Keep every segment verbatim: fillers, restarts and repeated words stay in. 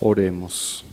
Oremos.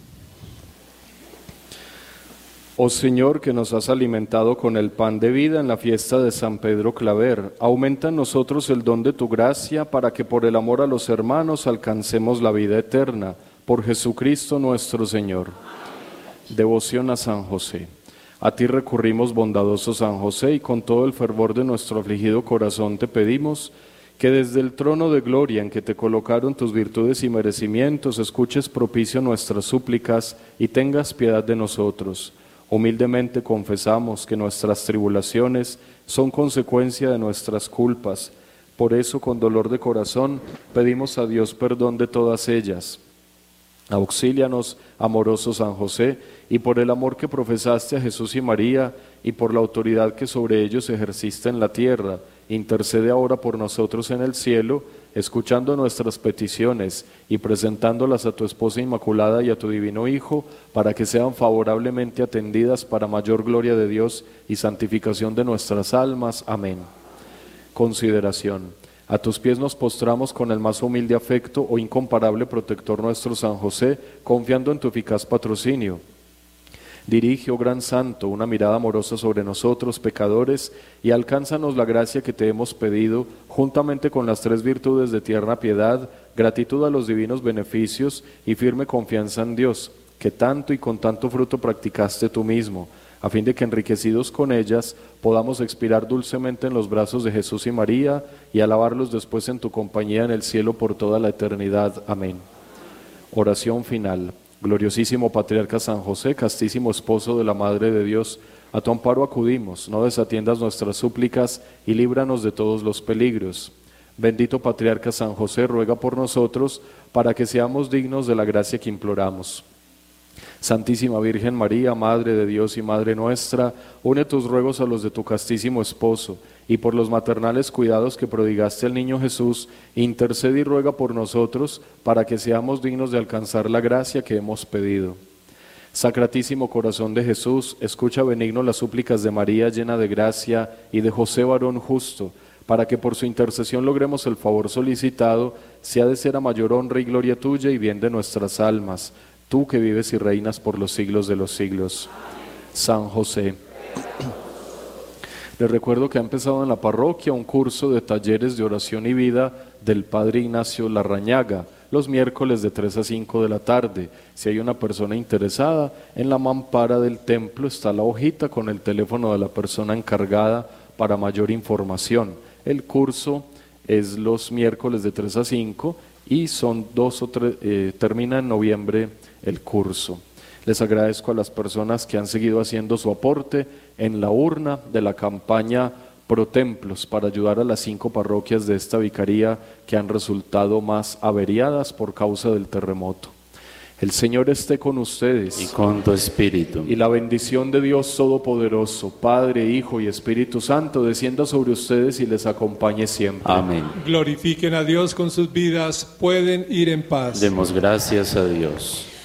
Oh Señor, que nos has alimentado con el pan de vida en la fiesta de San Pedro Claver, aumenta en nosotros el don de tu gracia para que por el amor a los hermanos alcancemos la vida eterna. Por Jesucristo nuestro Señor. Devoción a San José. A ti recurrimos, bondadoso San José, y con todo el fervor de nuestro afligido corazón te pedimos que desde el trono de gloria en que te colocaron tus virtudes y merecimientos, escuches propicio nuestras súplicas y tengas piedad de nosotros. Humildemente confesamos que nuestras tribulaciones son consecuencia de nuestras culpas. Por eso, con dolor de corazón, pedimos a Dios perdón de todas ellas. Auxílianos, amoroso San José, y por el amor que profesaste a Jesús y María, y por la autoridad que sobre ellos ejerciste en la tierra, intercede ahora por nosotros en el cielo, escuchando nuestras peticiones y presentándolas a tu esposa Inmaculada y a tu divino Hijo, para que sean favorablemente atendidas para mayor gloria de Dios y santificación de nuestras almas. Amén. Consideración. A tus pies nos postramos con el más humilde afecto, oh incomparable protector nuestro San José, confiando en tu eficaz patrocinio. Dirige, oh gran santo, una mirada amorosa sobre nosotros, pecadores, y alcánzanos la gracia que te hemos pedido, juntamente con las tres virtudes de tierna piedad, gratitud a los divinos beneficios y firme confianza en Dios, que tanto y con tanto fruto practicaste tú mismo, a fin de que enriquecidos con ellas podamos expirar dulcemente en los brazos de Jesús y María y alabarlos después en tu compañía en el cielo por toda la eternidad. Amén. Oración final. Gloriosísimo Patriarca San José, castísimo esposo de la Madre de Dios, a tu amparo acudimos, no desatiendas nuestras súplicas y líbranos de todos los peligros. Bendito Patriarca San José, ruega por nosotros para que seamos dignos de la gracia que imploramos. Santísima Virgen María, Madre de Dios y Madre nuestra, une tus ruegos a los de tu castísimo esposo, y por los maternales cuidados que prodigaste al niño Jesús, intercede y ruega por nosotros, para que seamos dignos de alcanzar la gracia que hemos pedido. Sacratísimo Corazón de Jesús, escucha benigno las súplicas de María llena de gracia y de José varón justo, para que por su intercesión logremos el favor solicitado, sea de ser a mayor honra y gloria tuya y bien de nuestras almas, tú que vives y reinas por los siglos de los siglos. San José. Les recuerdo que ha empezado en la parroquia un curso de talleres de oración y vida del Padre Ignacio Larrañaga, los miércoles de tres a cinco de la tarde. Si hay una persona interesada, en la mampara del templo está la hojita con el teléfono de la persona encargada para mayor información. El curso es los miércoles de tres a cinco y son dos o tres, eh, termina en noviembre el curso. Les agradezco a las personas que han seguido haciendo su aporte en la urna de la campaña Pro Templos para ayudar a las cinco parroquias de esta vicaría que han resultado más averiadas por causa del terremoto. El Señor esté con ustedes. Y con tu espíritu. Y la bendición de Dios Todopoderoso, Padre, Hijo y Espíritu Santo, descienda sobre ustedes y les acompañe siempre. Amén. Glorifiquen a Dios con sus vidas, pueden ir en paz. Demos gracias a Dios.